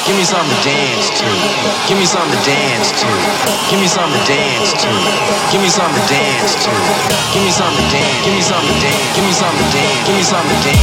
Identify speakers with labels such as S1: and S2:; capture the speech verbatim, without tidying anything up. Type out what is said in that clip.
S1: Give me something to dance to. Give me something to dance to. Give me something to dance to. Give me something to dance to. Give me something to dance. Give me something to dance. Give me something to dance. Give me something to dance.